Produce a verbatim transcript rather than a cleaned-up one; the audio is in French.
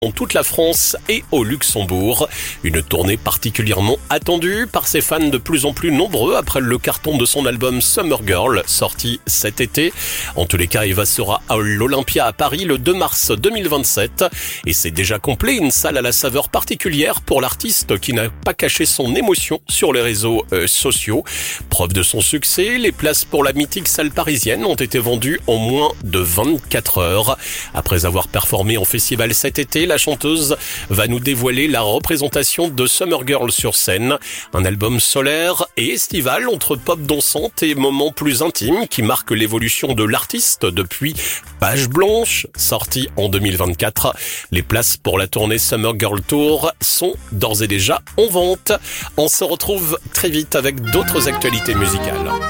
Dans toute la France et au Luxembourg. Une tournée particulièrement attendue par ses fans de plus en plus nombreux après le carton de son album Summer Girl, sorti cet été. En tous les cas, Eva sera à l'Olympia à Paris le deux mars deux mille vingt-sept. Et c'est déjà complet, une salle à la saveur particulière pour l'artiste qui n'a pas caché son émotion sur les réseaux euh, sociaux. Preuve de son succès, les places pour la mythique salle parisienne ont été vendues en moins de vingt-quatre heures. Après avoir performé en festival cet été, la chanteuse va nous dévoiler la représentation de Summer Girl sur scène. Un album solaire et estival entre pop dansante et moments plus intimes qui marque l'évolution de l'artiste depuis Page Blanche, sorti en deux mille vingt-quatre. Les places pour la tournée Summer Girl Tour sont d'ores et déjà en vente. On se retrouve très vite avec d'autres actualités musicales.